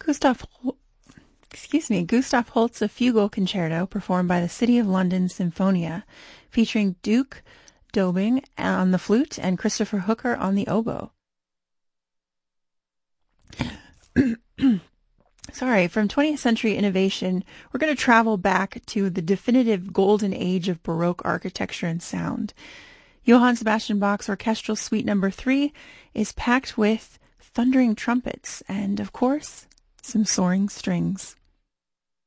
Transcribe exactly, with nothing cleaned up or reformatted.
Gustav, Hol- excuse me, Gustav Holst's Fugal Concerto, performed by the City of London Sinfonia, featuring Duke Dobing on the flute and Christopher Hooker on the oboe. Sorry, from twentieth century innovation, we're going to travel back to the definitive golden age of Baroque architecture and sound. Johann Sebastian Bach's Orchestral Suite Number three is packed with thundering trumpets and, of course, some soaring strings.